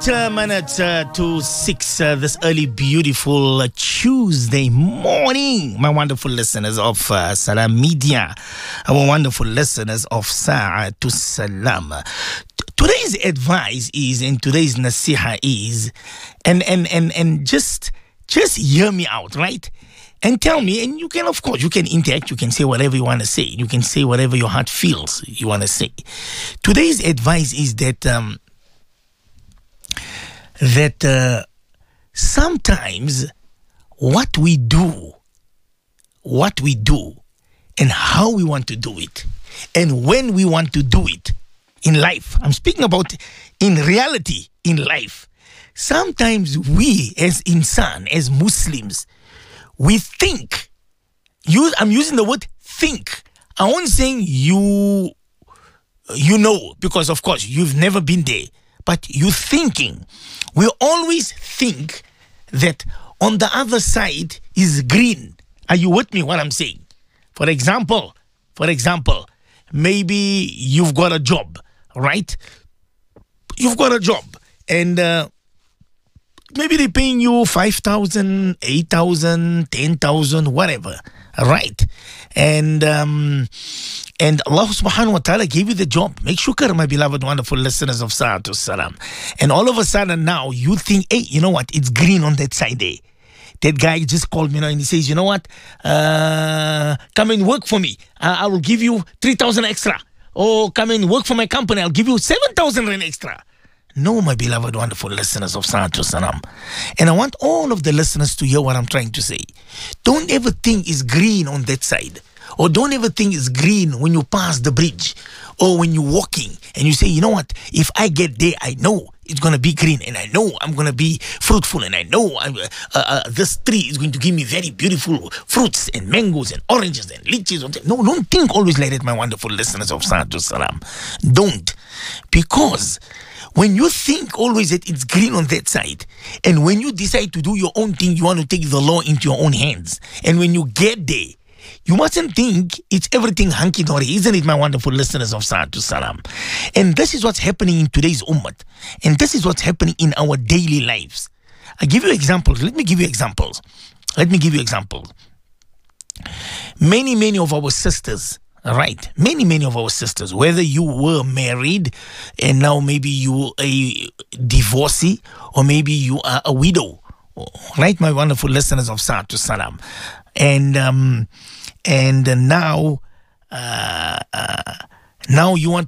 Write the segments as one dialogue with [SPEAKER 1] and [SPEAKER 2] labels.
[SPEAKER 1] minutes to 6 this early, beautiful Tuesday morning. My wonderful listeners of Salam Media, our wonderful listeners of Sa'atu Salam. Today's advice is, and today's nasiha is, and just hear me out, right? And tell me, and you can, of course, you can interact, you can say whatever you want to say. You can say whatever your heart feels you want to say. Today's advice is that sometimes what we do and how we want to do it and when we want to do it in life, I'm speaking about in reality in life, sometimes we as insan, as Muslims, we think, I'm using the word think. I won't saying you know, because of course you've never been there, but you thinking. We always think that on the other side is green. Are you with me what I'm saying? For example, maybe you've got a job, right? You've got a job and maybe they're paying you 5,000, 8,000, 10,000, whatever, right? And Allah subhanahu wa ta'ala gave you the job. Make shukr, my beloved, wonderful listeners of Sa'atu Salam. And all of a sudden now you think, hey, you know what? It's green on that side there. That guy just called me now and he says, you know what? Come and work for me. I will give you 3,000 extra. Or come and work for my company. I'll give you 7,000 rand extra. No, my beloved, wonderful listeners of Sa'atu Salam. And I want all of the listeners to hear what I'm trying to say. Don't ever think it's green on that side. Or don't ever think it's green when you pass the bridge or when you're walking and you say, you know what, if I get there, I know it's going to be green and I know I'm going to be fruitful and I know this tree is going to give me very beautiful fruits and mangoes and oranges and lychees. No, don't think always like that, my wonderful listeners of Sa'atu Salam. Don't. Because when you think always that it's green on that side, and when you decide to do your own thing, you want to take the law into your own hands. And when you get there, you mustn't think it's everything hunky-dory, isn't it, my wonderful listeners of Sa'atu Salam? And this is what's happening in today's ummah. And this is what's happening in our daily lives. I give you examples. Let me give you examples. Many of our sisters, right? Many of our sisters, whether you were married and now maybe you a divorcee or maybe you are a widow, right, my wonderful listeners of Sa'atu Salam? And now you want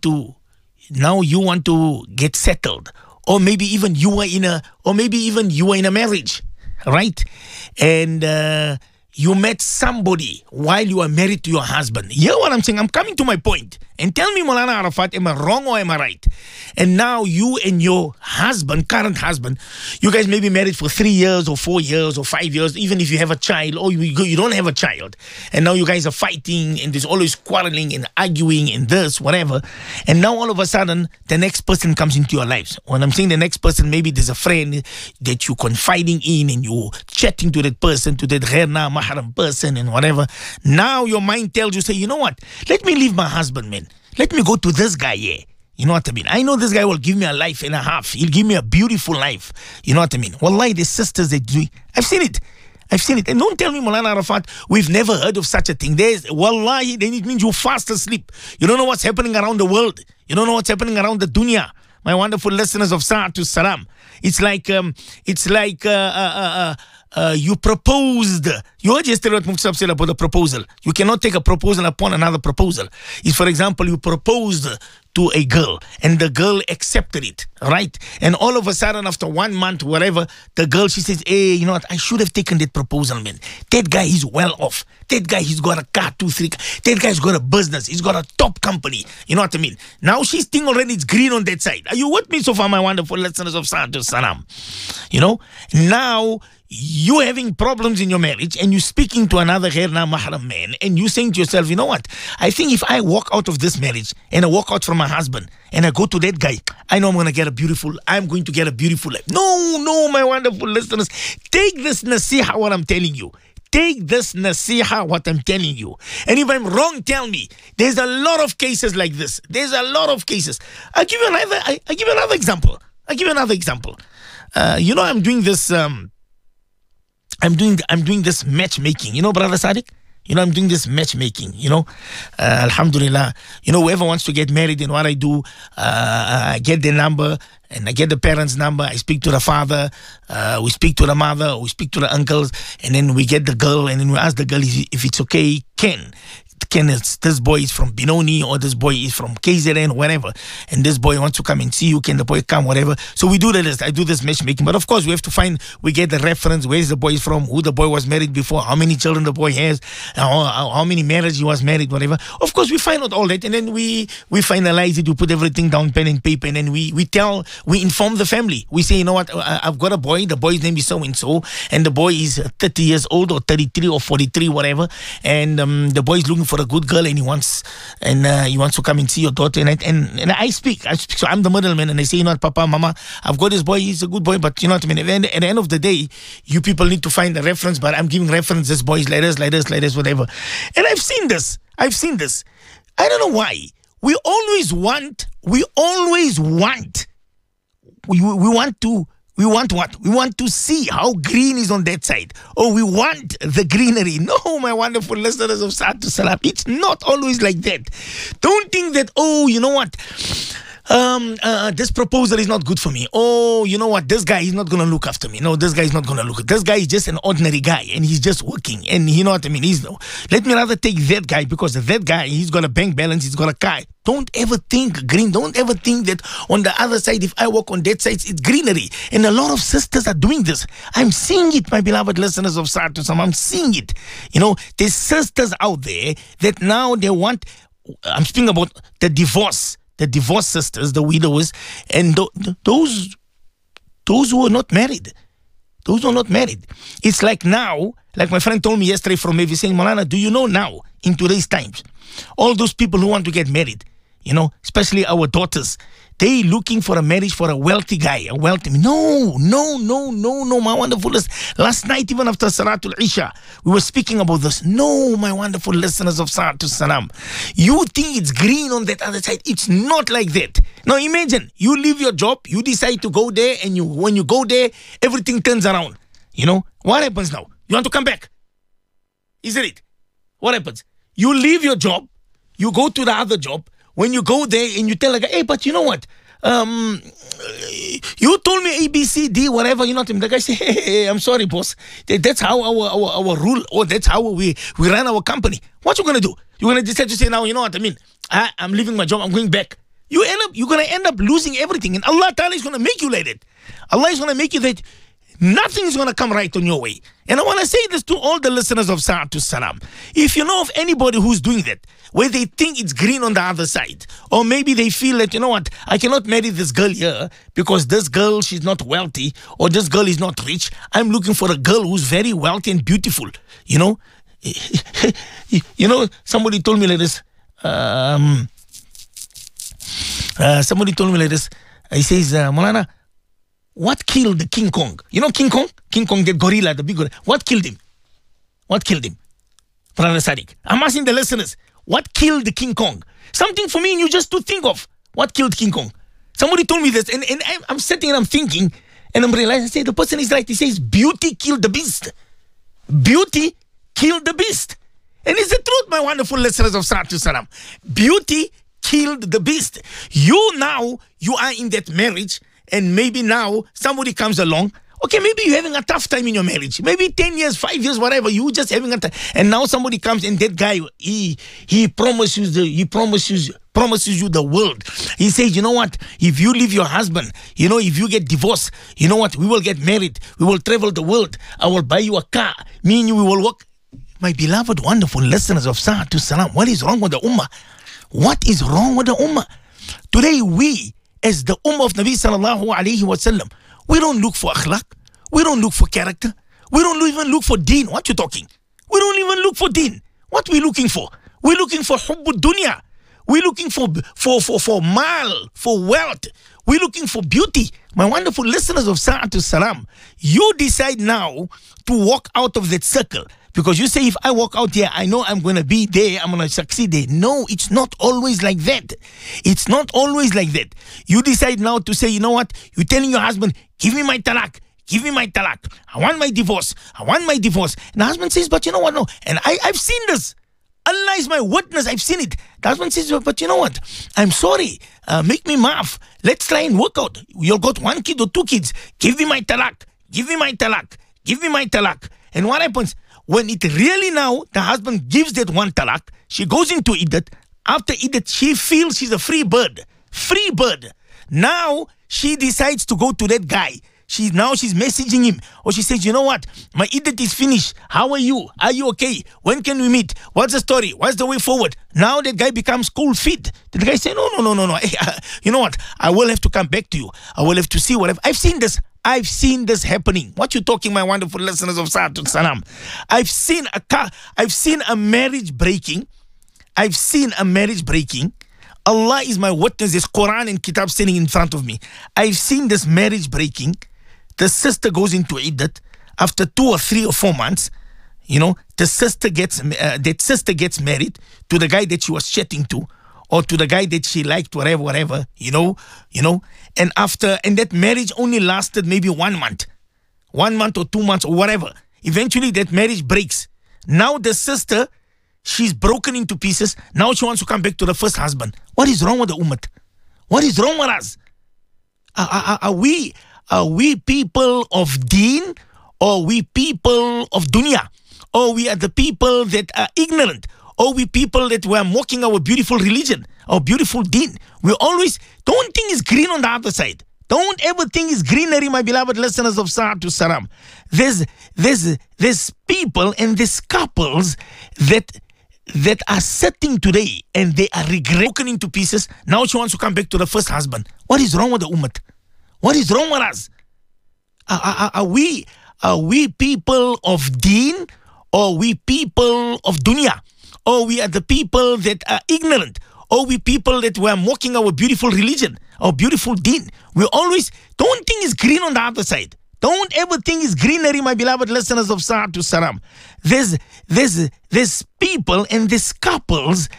[SPEAKER 1] to get settled, or maybe even you are in a marriage, right? And you met somebody while you are married to your husband. You hear what I'm saying? I'm coming to my point. And tell me, Maulana Arafat, am I wrong or am I right? And now you and your husband, current husband, you guys may be married for 3 years or 4 years or 5 years, even if you have a child or you don't have a child. And now you guys are fighting and there's always quarreling and arguing and this, whatever. And now all of a sudden, the next person comes into your lives. When I'm saying the next person, maybe there's a friend that you're confiding in and you're chatting to that person, to that ghairna mahram person and whatever. Now your mind tells you, say, you know what? Let me leave my husband, man. Let me go to this guy here. You know what I mean? I know this guy will give me a life and a half. He'll give me a beautiful life. You know what I mean? Wallahi, the sisters that do it. I've seen it. And don't tell me, Maulana Arafat, we've never heard of such a thing. Wallahi, then it means you're fast asleep. You don't know what's happening around the world. You don't know what's happening around the dunya. My wonderful listeners of Sa'atu Salam. It's like you proposed. You heard yesterday what Mufti Sahib said about the proposal. You cannot take a proposal upon another proposal. If, for example, you proposed to a girl and the girl accepted it, right? And all of a sudden, after 1 month, whatever, the girl, she says, hey, you know what? I should have taken that proposal, man. That guy is well off. That guy, he's got a car, 2, 3. That guy's got a business. He's got a top company. You know what I mean? Now she's thinking already it's green on that side. Are you with me so far, my wonderful listeners of Sa'atu Salam? You know, now you having problems in your marriage and you speaking to another ghairna mahram man and you saying to yourself, you know what, I think if I walk out of this marriage and I walk out from my husband and I go to that guy, I know I'm going to get a beautiful life. No, my wonderful listeners, take this nasiha what I'm telling you. Take this nasiha what I'm telling you. And if I'm wrong, tell me. There's a lot of cases like this. I'll give you another example. I'll give you another example. I'm doing this. I'm doing this matchmaking. Brother Sadiq. I'm doing this matchmaking, Alhamdulillah. Whoever wants to get married, and what I do, I get their number and I get the parents' number. I speak to the father, we speak to the mother, we speak to the uncles, and then we get the girl, and then we ask the girl if it's okay. This boy is from Benoni, or this boy is from KZN, whatever, and this boy wants to come and see you. Can the boy come, whatever? So we do this. I do this matchmaking, but of course we have to we get the reference, where's the boy from, who the boy was married before, how many children the boy has, how many marriages he was married, whatever. Of course we find out all that, and then we finalize it. We put everything down, pen and paper, and then we inform the family. We say, I've got a boy. The boy's name is so and so, and the boy is 30 years old, or 33 or 43, whatever, and the boy is looking for a good girl, and he wants to come and see your daughter, and I speak. So I'm the middleman, and I say, Papa, Mama, I've got this boy. He's a good boy, but you know what I mean. At the end of the day, you people need to find a reference. But I'm giving reference. This boy is like this, whatever. And I've seen this. I don't know why. We always want what? We want to see how green is on that side. Oh, we want the greenery. No, my wonderful listeners of Sa'at Salam, it's not always like that. Don't think that, this proposal is not good for me. Oh, you know what? This guy is not going to look after me. No, this guy is not going to look. This guy is just an ordinary guy, and he's just working. And you know what I mean? Let me rather take that guy, because that guy, he's got a bank balance, he's got a car. Don't ever think green. Don't ever think that on the other side, if I walk on that side, it's greenery. And a lot of sisters are doing this. I'm seeing it, my beloved listeners of Sa'at Salam. I'm seeing it. There's sisters out there that now they want, I'm speaking about the divorced sisters, the widows, and those who are not married. Those who are not married. It's like now, like my friend told me yesterday from Mavis, saying, Malana, do you know now, in today's times, all those people who want to get married, especially our daughters, they looking for a marriage for a wealthy guy, No, my wonderful listeners. Last night, even after Salatul Isha, we were speaking about this. No, my wonderful listeners of Sa'at Salam. You think it's green on that other side. It's not like that. Now imagine, you leave your job, you decide to go there, and when you go there, everything turns around. What happens now? You want to come back? Isn't it? What happens? You leave your job, you go to the other job. When you go there and you tell a guy, hey, but you know what? You told me A, B, C, D, whatever, the guy say, hey, I'm sorry, boss. That's how our rule, or that's how we run our company. What you going to do? You're going to decide to say, now, you know what I mean? I'm leaving my job, I'm going back. You're going to end up losing everything. And Allah Ta'ala is going to make you like that. Allah is going to make you that nothing is going to come right on your way. And I want to say this to all the listeners of Sa'at Salam. If you know of anybody who's doing that, where they think it's green on the other side, or maybe they feel that, you know what, I cannot marry this girl here because this girl, she's not wealthy, or this girl is not rich. I'm looking for a girl who's very wealthy and beautiful. Somebody told me like this. Somebody told me like this. He says, Malana, what killed the King Kong? You know King Kong? King Kong, the gorilla, the big gorilla. What killed him? Brother Sadiq, I'm asking the listeners, what killed the King Kong? Something for me and you just to think of. What killed King Kong? Somebody told me this, and I'm sitting and I'm thinking, and I'm realizing, I say, the person is right. He says, beauty killed the beast. Beauty killed the beast. And it's the truth, my wonderful listeners of Sa'at Salam. Beauty killed the beast. You are in that marriage, and maybe now somebody comes along. Okay, maybe you're having a tough time in your marriage. Maybe 10 years, 5 years, whatever. You just having a time. And now somebody comes, and that guy, he promises you the world. He says, you know what? If you leave your husband, if you get divorced, you know what? We will get married. We will travel the world. I will buy you a car. Me and you, we will walk. My beloved, wonderful listeners of Sa'at Salam, what is wrong with the Ummah? What is wrong with the Ummah? Today, we, as the Ummah of Nabi Sallallahu Alaihi Wasallam, we don't look for akhlaq. We don't look for character. We don't even look for deen. What you talking? We don't even look for deen. What we looking for? We're looking for hubbud dunya. We're looking for mal, for wealth. We're looking for beauty. My wonderful listeners of Sa'at Salam, you decide now to walk out of that circle, Because you say, if I walk out here, I know I'm going to be there, I'm going to succeed there. No, it's not always like that. It's not always like that. You decide now to say, you know what? You're telling your husband, give me my talak. Give me my talak. I want my divorce. I want my divorce. And the husband says, but you know what? No. And I've seen this. Allah is my witness. I've seen it. The husband says, but you know what? I'm sorry. Make me maaf. Let's try and work out. You've got 1 kid or 2 kids. Give me my talak. Give me my talak. Give me my talak. And what happens? When it really now, the husband gives that 1 talak, she goes into iddat. After iddat, she feels she's a free bird. Free bird. Now, she decides to go to that guy. She's messaging him. Or she says, you know what? My iddat is finished. How are you? Are you okay? When can we meet? What's the story? What's the way forward? Now that guy becomes cold feet. The guy say, no. Hey, you know what? I will have to come back to you. I will have to see whatever. I've seen this happening. What you talking, my wonderful listeners of Sa'atul Salam? I've seen a marriage breaking. I've seen a marriage breaking. Allah is my witness. There's Quran and Kitab sitting in front of me. I've seen this marriage breaking. The sister goes into iddat. After 2 or 3 or 4 months, that sister gets married to the guy that she was chatting to, or to the guy that she liked, whatever, and that marriage only lasted maybe 1 month. 1 month or 2 months or whatever. Eventually that marriage breaks. Now the sister, she's broken into pieces. Now she wants to come back to the first husband. What is wrong with the ummah? What is wrong with us? Are we people of deen, or we people of dunya? Or we are the people that are ignorant? Or we people that were mocking our beautiful religion, our beautiful deen? We always don't think it's green on the other side. Don't ever think it's greenery, my beloved listeners of Sa'atul Salam. There's people and there's couples that are sitting today and they are broken into pieces. Now she wants to come back to the first husband. What is wrong with the ummah? What is wrong with us? Are we people of deen, or we people of dunya? Or we are the people that are ignorant? Or we people that were mocking our beautiful religion, our beautiful deen? We always don't think it's green on the other side. Don't ever think it's greenery, my beloved listeners of Sa'atul Salam. There's people and there's couples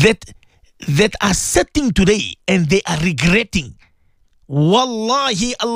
[SPEAKER 1] that are sitting today and they are regretting. Wallahi, Allah